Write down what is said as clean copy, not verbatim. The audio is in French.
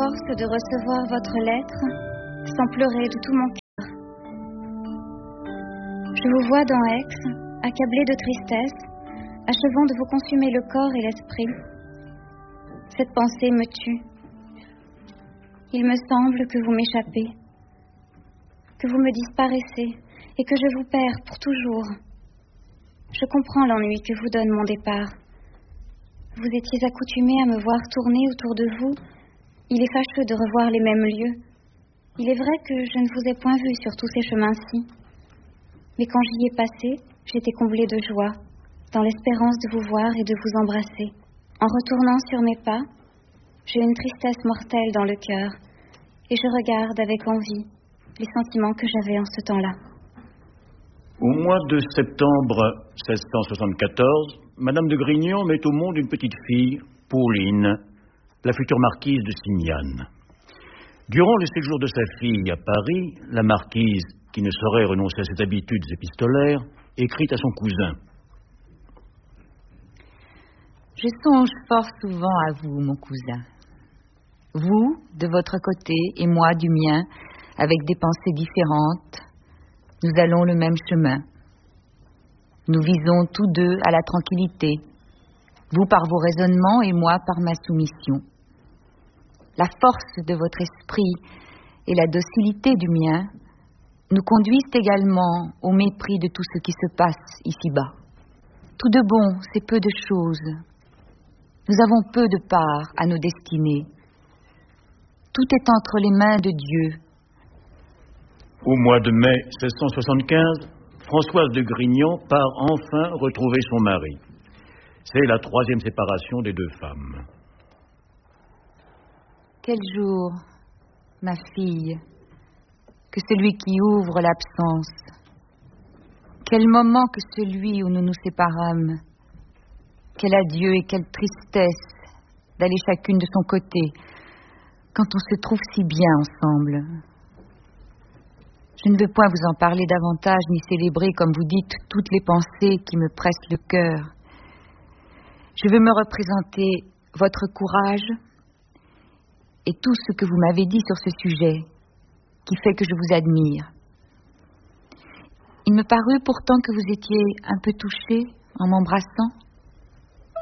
force de recevoir votre lettre sans pleurer de tout mon cœur. Je vous vois dans Aix, accablé de tristesse, achevant de vous consumer le corps et l'esprit. Cette pensée me tue. Il me semble que vous m'échappez, que vous me disparaissez et que je vous perds pour toujours. Je comprends l'ennui que vous donne mon départ. Vous étiez accoutumé à me voir tourner autour de vous. Il est fâcheux de revoir les mêmes lieux. Il est vrai que je ne vous ai point vu sur tous ces chemins-ci. Mais quand j'y ai passé, j'étais comblée de joie, dans l'espérance de vous voir et de vous embrasser. En retournant sur mes pas, j'ai une tristesse mortelle dans le cœur, et je regarde avec envie les sentiments que j'avais en ce temps-là. Au mois de septembre 1674, Madame de Grignon met au monde une petite fille, Pauline, la future marquise de Signane. Durant le séjour de sa fille à Paris, la marquise, qui ne saurait renoncer à ses habitudes épistolaires, écrit à son cousin. Je songe fort souvent à vous, mon cousin. Vous, de votre côté, et moi, du mien, avec des pensées différentes, nous allons le même chemin. Nous visons tous deux à la tranquillité, vous par vos raisonnements et moi par ma soumission. La force de votre esprit et la docilité du mien nous conduisent également au mépris de tout ce qui se passe ici-bas. Tout de bon, c'est peu de choses. Nous avons peu de part à nos destinées. Tout est entre les mains de Dieu. Au mois de mai 1675, Françoise de Grignon part enfin retrouver son mari. C'est la 3e séparation des deux femmes. Quel jour, ma fille, que celui qui ouvre l'absence. Quel moment que celui où nous nous séparâmes. Quel adieu et quelle tristesse d'aller chacune de son côté quand on se trouve si bien ensemble. Je ne veux point vous en parler davantage ni célébrer, comme vous dites, toutes les pensées qui me pressent le cœur. Je veux me représenter votre courage et tout ce que vous m'avez dit sur ce sujet, qui fait que je vous admire. Il me parut pourtant que vous étiez un peu touché en m'embrassant.